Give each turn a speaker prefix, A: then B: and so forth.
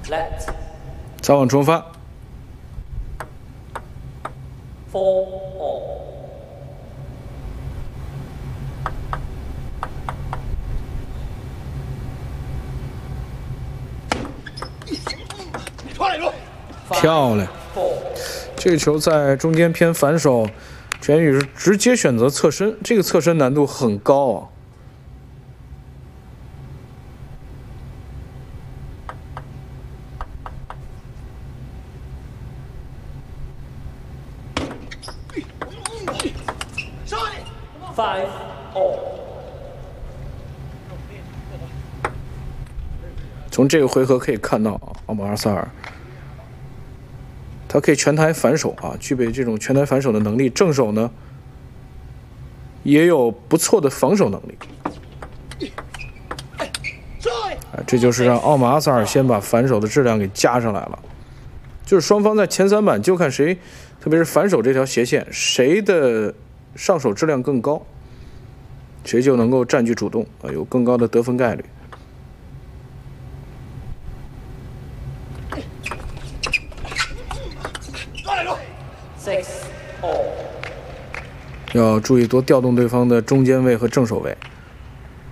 A: Left.
B: 再往冲发。
A: 4 all.
B: 漂亮，这个球在中间偏反手，全宇是直接选择侧身，这个侧身难度很高啊。
A: 5 all.
B: 从这个回合可以看到啊，奥马尔萨尔。 他可以全台反手啊，具备这种全台反手的能力。正手呢，也有不错的防守能力。这就是让奥马阿萨尔先把反手的质量给加上来了。就是双方在前3板就看谁，特别是反手这条斜线，谁的上手质量更高，谁就能够占据主动啊，有更高的得分概率。
A: 6 all.
B: 要注意多调动对方的中间位和正手位。